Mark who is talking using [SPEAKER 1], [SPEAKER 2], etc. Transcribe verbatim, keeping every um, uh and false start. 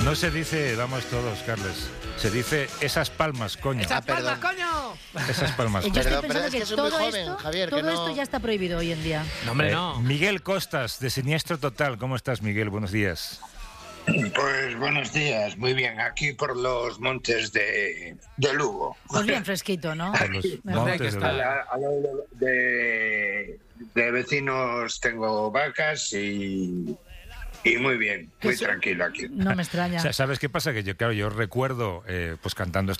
[SPEAKER 1] No se dice vamos todos, Carles. Se dice esas palmas, coño.
[SPEAKER 2] ¡Esas
[SPEAKER 3] Ah, perdón.
[SPEAKER 2] palmas, coño!
[SPEAKER 1] Esas palmas.
[SPEAKER 4] Yo
[SPEAKER 1] coño.
[SPEAKER 4] estoy
[SPEAKER 3] Perdón, pero
[SPEAKER 4] pensando
[SPEAKER 3] es que
[SPEAKER 4] que
[SPEAKER 3] soy muy
[SPEAKER 4] todo
[SPEAKER 3] joven,
[SPEAKER 4] esto,
[SPEAKER 3] Javier, que
[SPEAKER 4] todo
[SPEAKER 3] no-
[SPEAKER 4] esto ya está prohibido hoy en día.
[SPEAKER 2] No, hombre,
[SPEAKER 1] Eh,
[SPEAKER 2] no.
[SPEAKER 1] Miguel Costas, de Siniestro Total. ¿Cómo estás, Miguel? Buenos días.
[SPEAKER 5] Pues buenos días, muy bien, aquí por los montes de, de Lugo.
[SPEAKER 4] Pues bien fresquito, ¿no?
[SPEAKER 1] Por los
[SPEAKER 4] Mejor.
[SPEAKER 2] hay que
[SPEAKER 1] montes de
[SPEAKER 2] estar.
[SPEAKER 5] Al
[SPEAKER 1] la-
[SPEAKER 5] la- al lado de, de vecinos tengo vacas y, y muy bien, muy
[SPEAKER 4] Eso-
[SPEAKER 5] tranquilo aquí.
[SPEAKER 4] No me extraña.
[SPEAKER 1] O sea, ¿sabes qué pasa? Que yo, claro, yo recuerdo, eh, pues cantando